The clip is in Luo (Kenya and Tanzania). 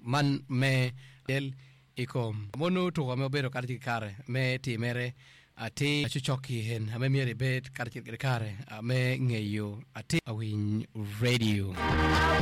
man me del ikom mono to me bero karti kare me timere ati chuchoki hen ame miere bet karti kare ame ngeyo ati awin radio